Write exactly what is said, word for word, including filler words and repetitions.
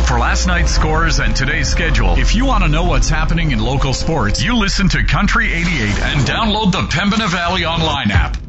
For last night's scores and today's schedule, if you want to know what's happening in local sports, you listen to Country eighty-eight and download the Pembina Valley Online app.